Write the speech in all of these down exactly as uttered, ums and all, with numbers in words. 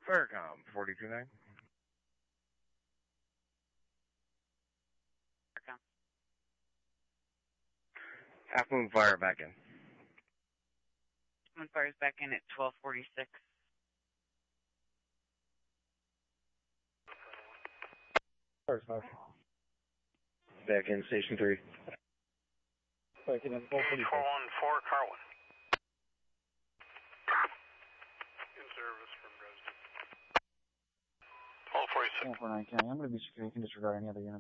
Firecom, forty-two nine. Firecom. Half Moon Fire back in. Moon Fire's back in at twelve forty-six. Fire's back. Back in Station three. Back in at twelve forty-six. four one four, car one. In service from resident. twelve forty-six. one four nine County. I'm going to be secure. You can disregard any other units.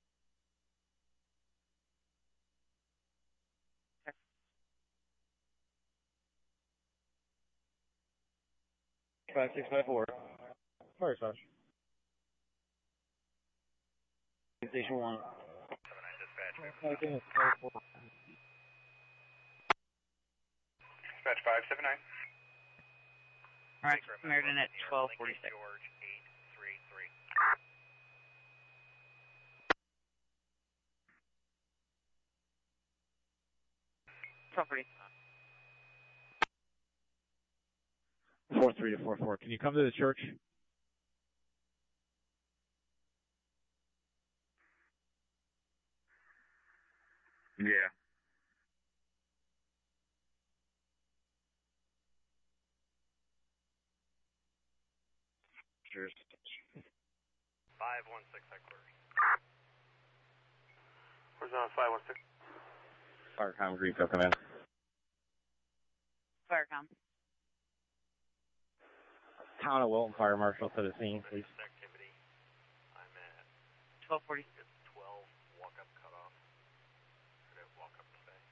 Five six five four. Fire slash. Station one. seven nine dispatch. Back in at twelve four. Dispatch five seven nine. Alright, Samaritan at twelve forty-six. George eight three three. twelve forty-six. four three to four four. Can you come to the church? Yeah. Cheers. five one six headquarters. Where's on five one six? Firecom, Greenfield, come in. Firecom. Town of Wilton Fire Marshal to the scene, please. Activity. I'm at twelve forty-six. twelve, walk up cutoff. Should I walk up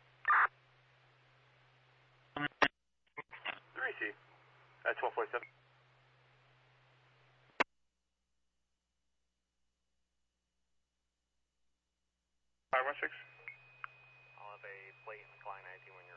today? three C. At twelve forty-seven. five one six. I'll have a plate in the Klein nineteen when